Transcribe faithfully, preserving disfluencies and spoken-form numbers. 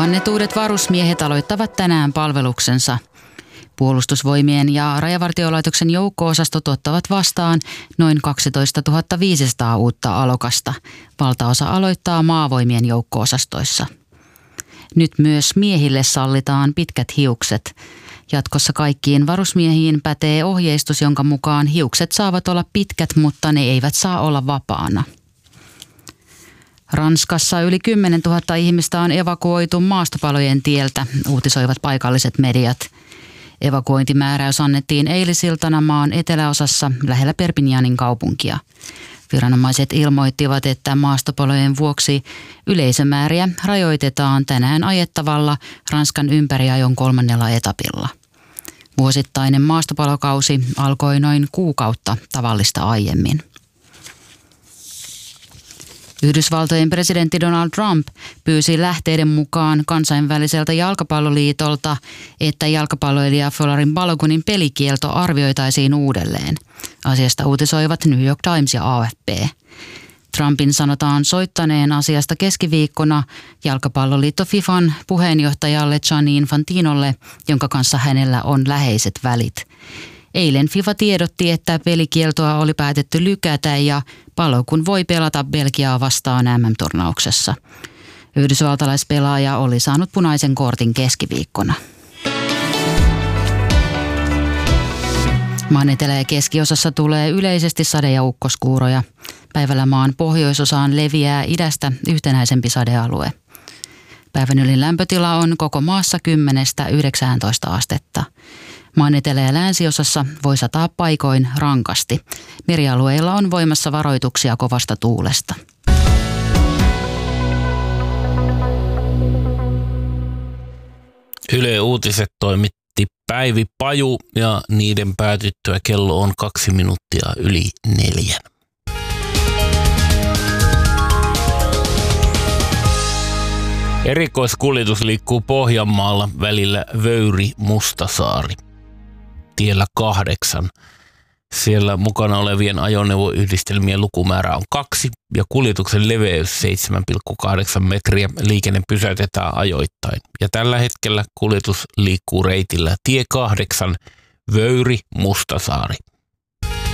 Tuhannet uudet varusmiehet aloittavat tänään palveluksensa. Puolustusvoimien ja Rajavartiolaitoksen joukko-osastot ottavat vastaan noin kaksitoistatuhatta viisisataa uutta alokasta. Valtaosa aloittaa maavoimien joukko-osastoissa. Nyt myös miehille sallitaan pitkät hiukset. Jatkossa kaikkiin varusmiehiin pätee ohjeistus, jonka mukaan hiukset saavat olla pitkät, mutta ne eivät saa olla vapaana. Ranskassa yli kymmenen tuhatta ihmistä on evakuoitu maastopalojen tieltä, uutisoivat paikalliset mediat. Evakuointimääräys annettiin eilisiltana maan eteläosassa lähellä Perpignanin kaupunkia. Viranomaiset ilmoittivat, että maastopalojen vuoksi yleisömääriä rajoitetaan tänään ajettavalla Ranskan ympäriajon kolmannella etapilla. Vuosittainen maastopalokausi alkoi noin kuukautta tavallista aiemmin. Yhdysvaltojen presidentti Donald Trump pyysi lähteiden mukaan kansainväliseltä jalkapalloliitolta, että jalkapalloilija Folarin Balogunin pelikielto arvioitaisiin uudelleen. Asiasta uutisoivat New York Times ja A F P. Trumpin sanotaan soittaneen asiasta keskiviikkona jalkapalloliitto FIFAn puheenjohtajalle Gianni Infantinolle, jonka kanssa hänellä on läheiset välit. Eilen FIFA tiedotti, että pelikieltoa oli päätetty lykätä ja Balogun voi pelata Belgiaa vastaan M M-turnauksessa. Yhdysvaltalaispelaaja oli saanut punaisen kortin keskiviikkona. Maan etelä- ja keskiosassa tulee yleisesti sade- ja ukkoskuuroja. Päivällä maan pohjoisosaan leviää idästä yhtenäisempi sadealue. Päivän ylin lämpötila on koko maassa kymmenestä yhdeksääntoista astetta. Maan etelä- ja länsiosassa voi sataa paikoin rankasti. Merialueilla on voimassa varoituksia kovasta tuulesta. Yle Uutiset toimitti Päivi Paju ja niiden päätyttyä kello on kaksi minuuttia yli neljän. Erikoiskuljetus liikkuu Pohjanmaalla välillä Vöyri-Mustasaari. Tiellä kahdeksan. Siellä mukana olevien ajoneuvoyhdistelmien lukumäärä on kaksi ja kuljetuksen leveys seitsemän pilkku kahdeksan metriä. Liikenne pysäytetään ajoittain. Ja tällä hetkellä kuljetus liikkuu reitillä tie kahdeksan Vöyri-Mustasaari.